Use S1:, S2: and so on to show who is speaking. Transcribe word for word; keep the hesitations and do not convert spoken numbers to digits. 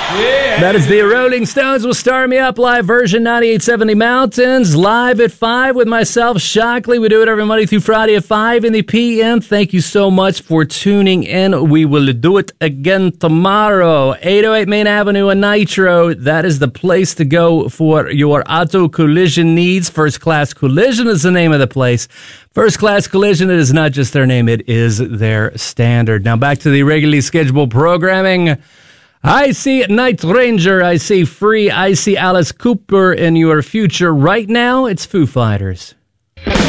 S1: That is the Rolling Stones with Star Me Up live version, ninety-eight seventy Mountains, live at five with myself, Shockley. We do it every Monday through Friday at five in the P M. Thank you so much for tuning in. We will do it again tomorrow. eight oh eight Main Avenue in Nitro. That is the place to go for your auto collision needs. First Class Collision is the name of the place. First Class Collision, it is not just their name, it is their standard. Now back to the regularly scheduled programming. I see Night Ranger, I see Free, I see Alice Cooper in your future. Right now, it's Foo Fighters.